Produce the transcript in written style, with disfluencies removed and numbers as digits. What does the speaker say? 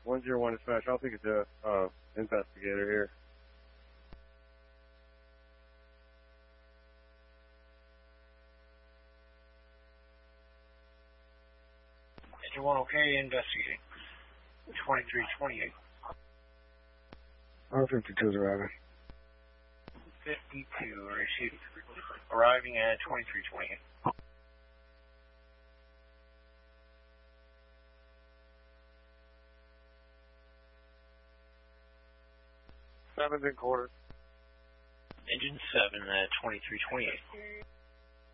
101 dispatch. I'll take it to investigator here. Engine 1 okay, investigating. 2328. R52 is arriving. 52 received. Arriving at 2328. Seven's in quarter. Engine 7 at 2328.